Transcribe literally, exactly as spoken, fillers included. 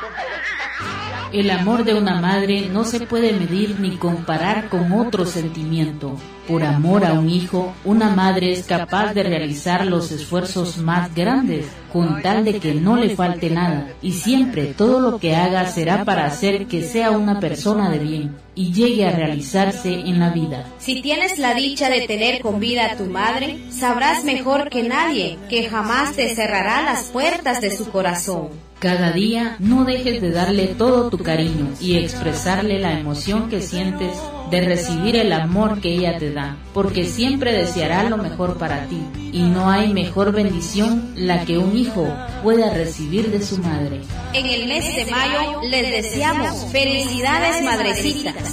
El amor de una madre no se puede medir ni comparar con otro sentimiento. Por amor a un hijo, una madre es capaz de realizar los esfuerzos más grandes, con tal de que no le falte nada, y siempre todo lo que haga será para hacer que sea una persona de bien y llegue a realizarse en la vida. Si tienes la dicha de tener con vida a tu madre, sabrás mejor que nadie que jamás te cerrará las puertas de su corazón. Cada día no dejes de darle todo tu cariño y expresarle la emoción que sientes de recibir el amor que ella te da, porque siempre deseará lo mejor para ti, y no hay mejor bendición la que un hijo pueda recibir de su madre. En el mes de mayo les deseamos felicidades, madrecitas.